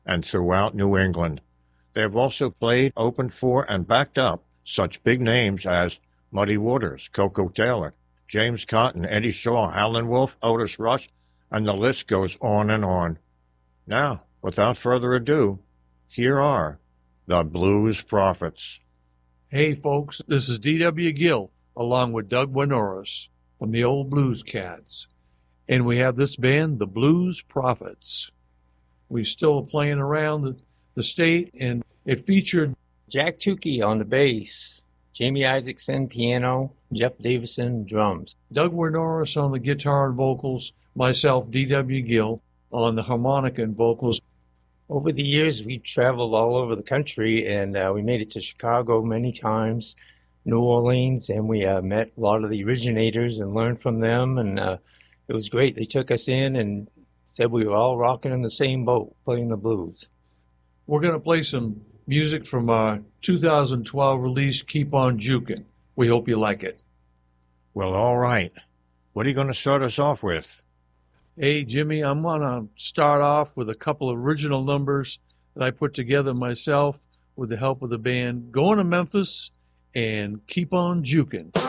and throughout New England. They have also played, opened for, and backed up such big names as Muddy Waters, Coco Taylor, James Cotton, Eddie Shaw, Howlin' Wolf, Otis Rush, and the list goes on and on. Now, without further ado, here are the Blues Prophets. Hey folks, this is D.W. Gill along with Doug Winoris from the Old Blues Cats. And we have this band, the Blues Prophets. We're still playing around the state, and it featured Jack Tukey on the bass, Jamie Isaacson piano, Jeff Davison drums, Doug Winoris on the guitar and vocals, myself, D.W. Gill, on the harmonica and vocals. Over the years, we traveled all over the country, and we made it to Chicago many times, New Orleans, and we met a lot of the originators and learned from them, and it was great. They took us in and said we were all rocking in the same boat, playing the blues. We're going to play some music from our 2012 release, Keep On Jukin'. We hope you like it. Well, all right. What are you going to start us off with? Hey, Jimmy, I'm going to start off with a couple of original numbers that I put together myself with the help of the band Going to Memphis and Keep On Jukin'.